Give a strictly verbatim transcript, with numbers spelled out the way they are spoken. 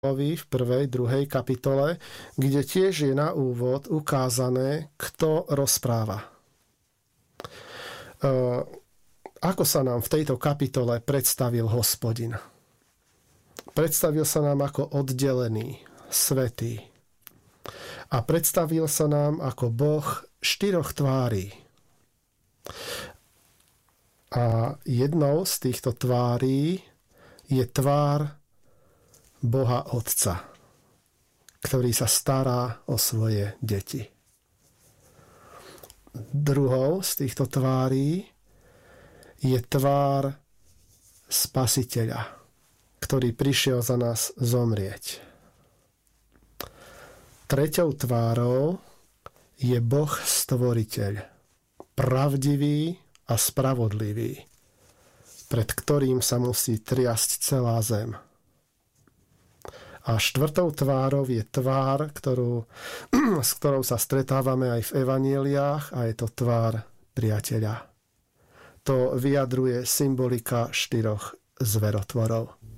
v prvej, druhej kapitole, kde tiež je na úvod ukázané, kto rozpráva. Ako sa nám v tejto kapitole predstavil Hospodin? Predstavil sa nám ako oddelený, svätý. A predstavil sa nám ako Boh štyroch tvárí. A jednou z týchto tvárí je tvár Boha Otca, ktorý sa stará o svoje deti. Druhou z týchto tvárí je tvár Spasiteľa, ktorý prišiel za nás zomrieť. Treťou tvárou je Boh Stvoriteľ, pravdivý a spravodlivý, pred ktorým sa musí triasť celá zem. A štvrtou tvárou je tvár, ktorú, s ktorou sa stretávame aj v evanjeliách, a je to tvár priateľa. To vyjadruje symbolika štyroch zverotvorov.